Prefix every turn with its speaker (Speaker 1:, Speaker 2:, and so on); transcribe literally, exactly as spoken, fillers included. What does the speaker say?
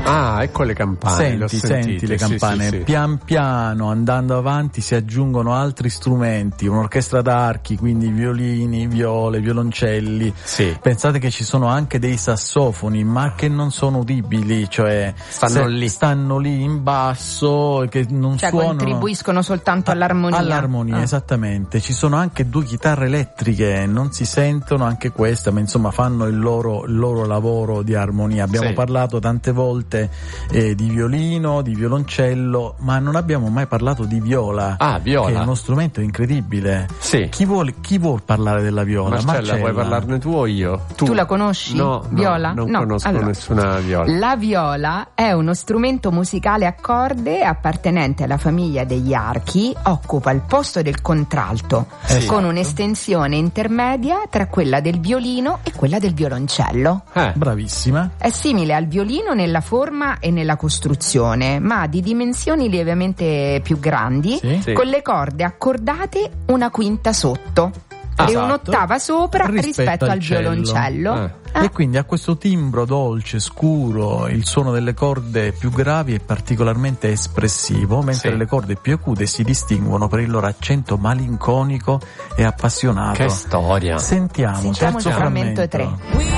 Speaker 1: Ah, ecco le campane.
Speaker 2: Senti, senti le campane.
Speaker 1: Sì, sì, sì.
Speaker 2: Pian piano, andando avanti, si aggiungono altri strumenti, un'orchestra d'archi, quindi violini, viole, violoncelli.
Speaker 1: Sì.
Speaker 2: Pensate che ci sono anche dei sassofoni, ma che non sono udibili, cioè
Speaker 1: stanno lì,
Speaker 2: stanno lì in basso, che non
Speaker 3: cioè
Speaker 2: suonano.
Speaker 3: Contribuiscono soltanto all'armonia.
Speaker 2: All'armonia,
Speaker 3: ah.
Speaker 2: esattamente. Ci sono anche due chitarre elettriche, non si sentono anche queste, ma insomma fanno il loro, il loro lavoro di armonia. Abbiamo
Speaker 1: sì.
Speaker 2: parlato tante volte eh, di violino, di violoncello, ma non abbiamo mai parlato di viola.
Speaker 1: Ah, viola.
Speaker 2: Che è uno strumento incredibile.
Speaker 1: Sì.
Speaker 2: Chi vuole, chi vuol parlare della viola?
Speaker 1: Marcella,
Speaker 2: Marcella,
Speaker 1: vuoi parlarne tu o io?
Speaker 3: Tu, tu la conosci?
Speaker 1: No,
Speaker 3: Viola?
Speaker 1: no, non
Speaker 3: no.
Speaker 1: conosco
Speaker 3: allora,
Speaker 1: nessuna viola.
Speaker 3: La viola è uno strumento musicale a corde appartenente alla famiglia degli archi, occupa il posto del contralto,
Speaker 1: sì.
Speaker 3: con un'estensione intermedia tra quella del violino e quella del violoncello.
Speaker 1: Eh.
Speaker 2: Bravissima.
Speaker 3: È simile al violino nella forma e nella costruzione, ma di dimensioni lievemente più grandi,
Speaker 2: Sì.
Speaker 1: Sì.
Speaker 3: con le corde accordate una quinta sotto
Speaker 2: Ah,
Speaker 3: e
Speaker 2: esatto.
Speaker 3: un'ottava sopra
Speaker 2: Rispetto
Speaker 3: rispetto,
Speaker 2: al
Speaker 3: al
Speaker 2: cello.
Speaker 3: violoncello.
Speaker 1: Eh.
Speaker 3: Ah.
Speaker 2: E quindi ha questo timbro dolce, scuro, il suono delle corde più gravi è particolarmente espressivo, mentre
Speaker 1: Sì.
Speaker 2: le corde più acute si distinguono per il loro accento malinconico e appassionato.
Speaker 1: Che storia.
Speaker 2: Sentiamo,
Speaker 3: Sentiamo
Speaker 2: terzo
Speaker 3: il frammento
Speaker 2: frammento.
Speaker 3: tre.